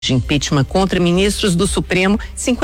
de impeachment contra ministros do Supremo,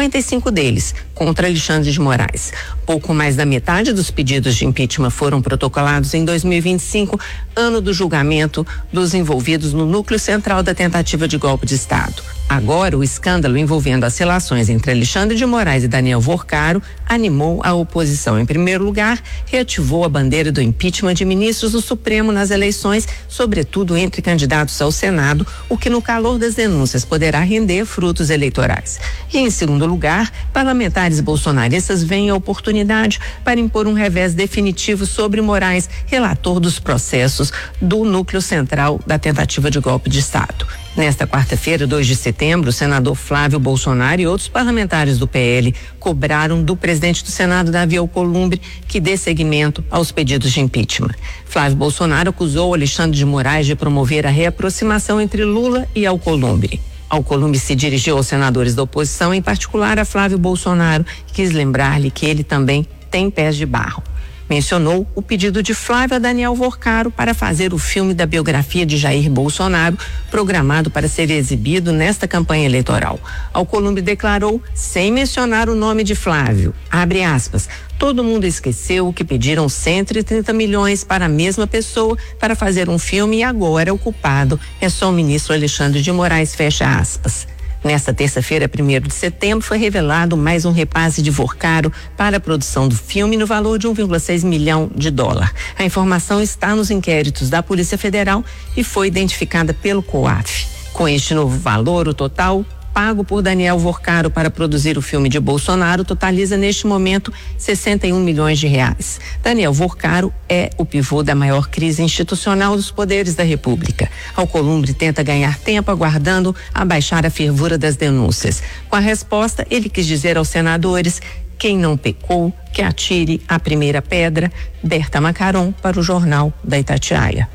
55 deles contra Alexandre de Moraes. Pouco mais da metade dos pedidos de impeachment foram protocolados em 2025, ano do julgamento dos envolvidos no núcleo central da tentativa de golpe de Estado. Agora, o escândalo envolvendo as relações entre Alexandre de Moraes e Daniel Vorcaro animou a oposição. Em primeiro lugar, reativou a bandeira do impeachment de ministros do Supremo nas eleições, sobretudo entre candidatos ao Senado, o que no calor das denúncias poderá render frutos eleitorais. E em segundo lugar, parlamentares bolsonaristas veem a oportunidade para impor um revés definitivo sobre Moraes, relator dos processos do núcleo central da tentativa de golpe de Estado. Nesta quarta-feira, 2 de setembro, o senador Flávio Bolsonaro e outros parlamentares do PL cobraram do presidente do Senado, Davi Alcolumbre, que dê seguimento aos pedidos de impeachment. Flávio Bolsonaro acusou Alexandre de Moraes de promover a reaproximação entre Lula e Alcolumbre. Alcolumbre se dirigiu aos senadores da oposição, em particular a Flávio Bolsonaro, e quis lembrar-lhe que ele também tem pés de barro. Mencionou o pedido de Flávio a Daniel Vorcaro para fazer o filme da biografia de Jair Bolsonaro, programado para ser exibido nesta campanha eleitoral. Alcolumbre declarou, sem mencionar o nome de Flávio, abre aspas, todo mundo esqueceu que pediram 130 milhões para a mesma pessoa para fazer um filme e agora o culpado é só o ministro Alexandre de Moraes, fecha aspas. Nesta terça-feira, 1º de setembro, foi revelado mais um repasse de Vorcaro para a produção do filme no valor de 1,6 milhão de dólares. A informação está nos inquéritos da Polícia Federal e foi identificada pelo COAF. Com este novo valor, o total pago por Daniel Vorcaro para produzir o filme de Bolsonaro totaliza neste momento 61 milhões de reais. Daniel Vorcaro é o pivô da maior crise institucional dos poderes da República. Alcolumbre tenta ganhar tempo aguardando abaixar a fervura das denúncias. Com a resposta, ele quis dizer aos senadores: quem não pecou, que atire a primeira pedra. Berta Macaron para o Jornal da Itatiaia.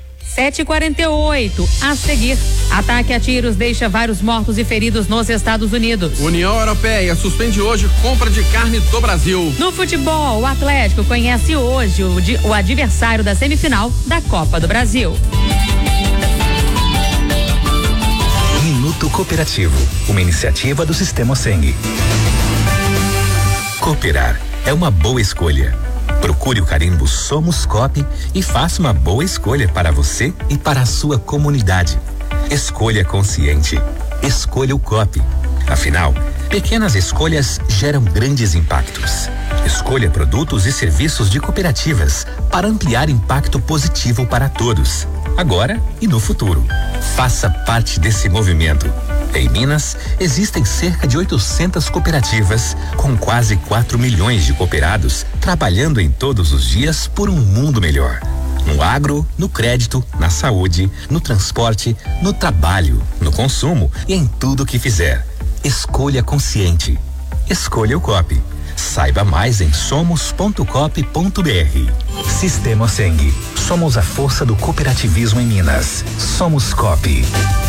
7h48. A seguir, ataque a tiros deixa vários mortos e feridos nos Estados Unidos. União Europeia suspende hoje compra de carne do Brasil. No futebol, o Atlético conhece hoje o adversário da semifinal da Copa do Brasil. Minuto Cooperativo, uma iniciativa do Sistema Seng. Cooperar é uma boa escolha. Procure o carimbo Somos Coop e faça uma boa escolha para você e para a sua comunidade. Escolha consciente. Escolha o Coop. Afinal, pequenas escolhas geram grandes impactos. Escolha produtos e serviços de cooperativas para ampliar impacto positivo para todos, agora e no futuro. Faça parte desse movimento. Em Minas, existem cerca de 800 cooperativas, com quase 4 milhões de cooperados, trabalhando em todos os dias por um mundo melhor. No agro, no crédito, na saúde, no transporte, no trabalho, no consumo e em tudo que fizer. Escolha consciente. Escolha o Coop. Saiba mais em somos.coop.br. Sistema Seng. Somos a força do cooperativismo em Minas. Somos Coop.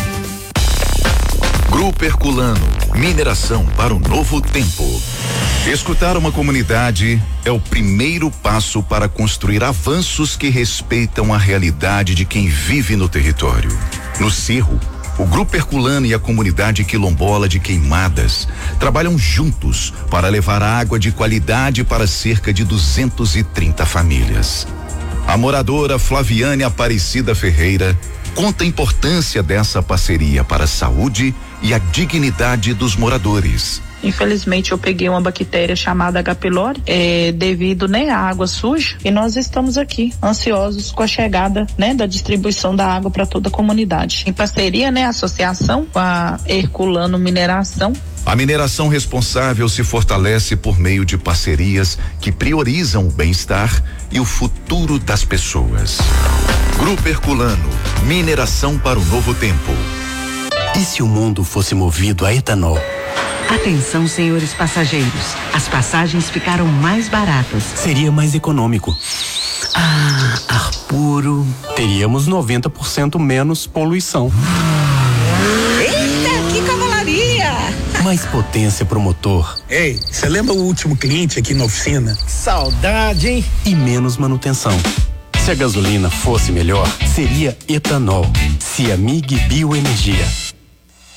Grupo Herculano, mineração para um novo tempo. Escutar uma comunidade é o primeiro passo para construir avanços que respeitam a realidade de quem vive no território. No Cerro, o Grupo Herculano e a comunidade quilombola de Queimadas trabalham juntos para levar água de qualidade para cerca de 230 famílias. A moradora Flaviane Aparecida Ferreira conta a importância dessa parceria para a saúde e a dignidade dos moradores. Infelizmente eu peguei uma bactéria chamada H. pylori, devido, à água suja, e nós estamos aqui ansiosos com a chegada, da distribuição da água para toda a comunidade. Em parceria, a associação com a Herculano Mineração. A mineração responsável se fortalece por meio de parcerias que priorizam o bem-estar e o futuro das pessoas. Grupo Herculano, mineração para o novo tempo. E se o mundo fosse movido a etanol? Atenção, senhores passageiros. As passagens ficaram mais baratas. Seria mais econômico. Ar puro. Teríamos 90% menos poluição. Eita, que cavalaria! Mais potência pro motor. Ei, você lembra o último cliente aqui na oficina? Saudade, hein? E menos manutenção. Se a gasolina fosse melhor, seria etanol. Ciamig Bioenergia.